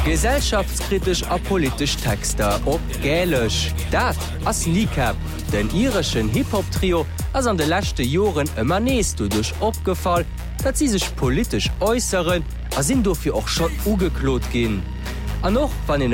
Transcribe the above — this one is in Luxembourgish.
Gesellschaftskritisch a politisch Texter op Gälisch. Dat ass Kneecap, den irischen Hip-Hop-Trio ass an de lächte Joren ëmmer nees duch opgefallen, dat sie sech politisch äußeren, a sinn dofir och schon ugeklot ginn. An noch wann